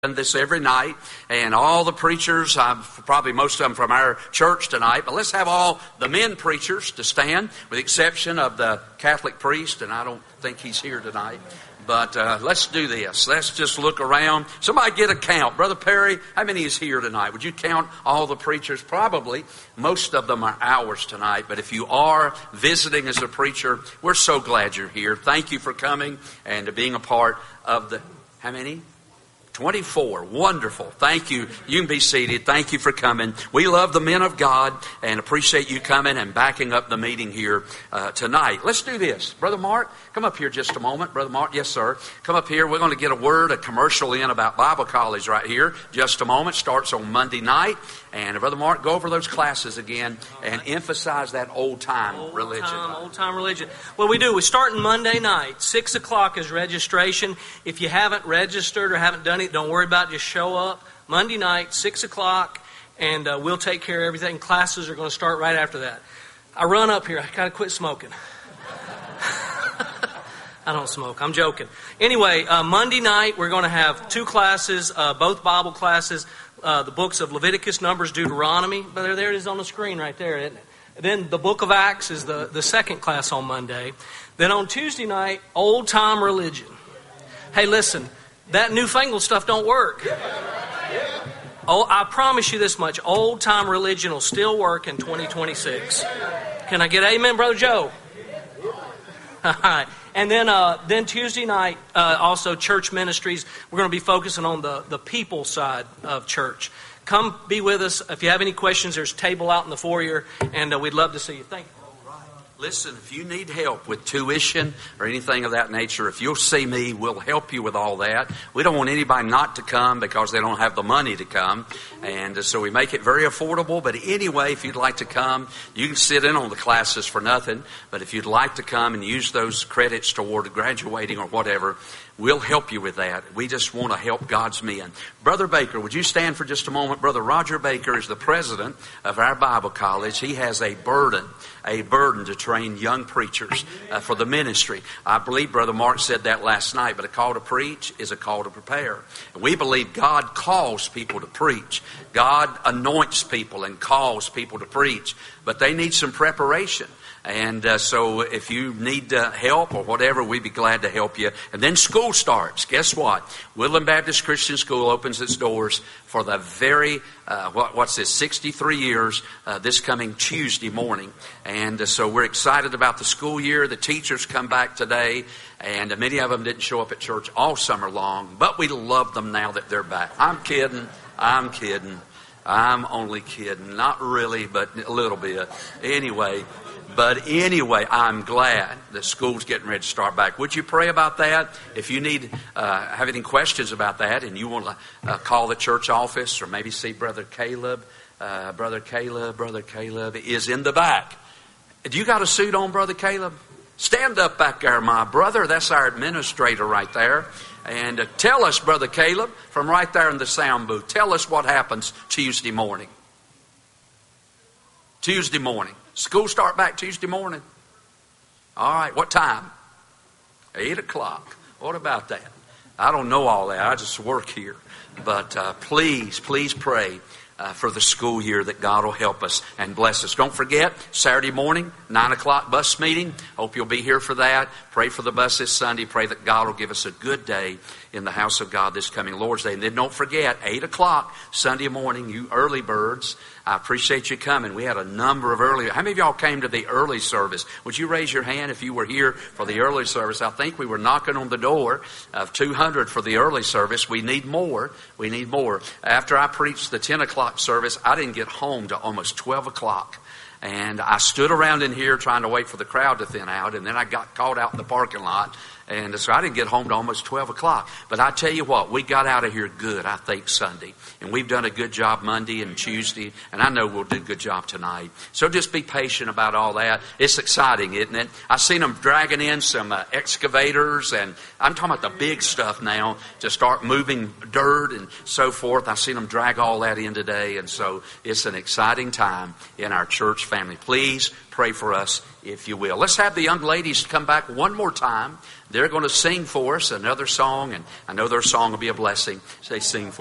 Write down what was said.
this every night, and all the preachers, probably most of them from our church tonight, but let's have all the men preachers to stand, with the exception of the Catholic priest, and I don't think he's here tonight. But let's do this. Let's just look around. Somebody get a count. Brother Perry, how many is here tonight? Would you count all the preachers? Probably most of them are ours tonight. But if you are visiting as a preacher, we're so glad you're here. Thank you for coming and being a part of the... How many? 24. Wonderful. Thank you. You can be seated. Thank you for coming. We love the men of God and appreciate you coming and backing up the meeting here tonight. Let's do this. Brother Mark, come up here just a moment. Brother Mark, yes, sir. Come up here. We're going to get a commercial in about Bible College right here. Just a moment. Starts on Monday night. And Brother Mark, go over those classes again and emphasize that old-time religion. Old-time religion. Well, we do. We start on Monday night. 6 o'clock is registration. If you haven't registered or haven't done it, don't worry about it. Just show up. Monday night, 6 o'clock, and we'll take care of everything. Classes are going to start right after that. I run up here. I got to quit smoking. I don't smoke. I'm joking. Anyway, Monday night, we're going to have 2 classes, both Bible classes. The books of Leviticus, Numbers, Deuteronomy. But there it is on the screen right there, isn't it? Then the book of Acts is the second class on Monday. Then on Tuesday night, old-time religion. Hey, listen, that newfangled stuff don't work. Oh, I promise you this much. Old-time religion will still work in 2026. Can I get amen, Brother Joe? All right. And then Tuesday night, also church ministries. We're going to be focusing on the people side of church. Come be with us. If you have any questions, there's a table out in the foyer, and we'd love to see you. Thank you. Listen, if you need help with tuition or anything of that nature, if you'll see me, we'll help you with all that. We don't want anybody not to come because they don't have the money to come. And so we make it very affordable. But anyway, if you'd like to come, you can sit in on the classes for nothing. But if you'd like to come and use those credits toward graduating or whatever, we'll help you with that. We just want to help God's men. Brother Baker, would you stand for just a moment? Brother Roger Baker is the president of our Bible college. He has a burden to train young preachers for the ministry. I believe Brother Mark said that last night, but a call to preach is a call to prepare. And we believe God calls people to preach. God anoints people and calls people to preach, but they need some preparation. And so if you need help or whatever, we'd be glad to help you. And then school starts. Guess what? Woodland Baptist Christian School opens its doors for the very, 63 years this coming Tuesday morning. And so we're excited about the school year. The teachers come back today, and many of them didn't show up at church all summer long. But we love them now that they're back. I'm kidding. I'm only kidding. Not really, but a little bit. Anyway, I'm glad that school's getting ready to start back. Would you pray about that? If you have any questions about that and you want to call the church office or maybe see Brother Caleb. Brother Caleb is in the back. Do you got a suit on, Brother Caleb? Stand up back there, my brother. That's our administrator right there. And tell us, Brother Caleb, from right there in the sound booth, tell us what happens Tuesday morning. Tuesday morning. School start back Tuesday morning. All right, what time? 8 o'clock. What about that? I don't know all that. I just work here. But please pray for the school year that God will help us and bless us. Don't forget, Saturday morning, 9 o'clock bus meeting. Hope you'll be here for that. Pray for the bus this Sunday. Pray that God will give us a good day in the house of God this coming Lord's Day. And then don't forget, 8 o'clock Sunday morning, you early birds, I appreciate you coming. We had a number of early... How many of y'all came to the early service? Would you raise your hand if you were here for the early service? I think we were knocking on the door of 200 for the early service. We need more. After I preached the 10 o'clock service, I didn't get home till almost 12 o'clock. And I stood around in here trying to wait for the crowd to thin out. And then I got caught out in the parking lot. And so I didn't get home to almost 12 o'clock. But I tell you what, we got out of here good, I think, Sunday. And we've done a good job Monday and Tuesday. And I know we'll do a good job tonight. So just be patient about all that. It's exciting, isn't it? I've seen them dragging in some excavators. And I'm talking about the big stuff now to start moving dirt and so forth. I've seen them drag all that in today. And so it's an exciting time in our church family. Please pray for us if you will. Let's have the young ladies come back one more time. They're going to sing for us another song, and I know their song will be a blessing. So they sing for us.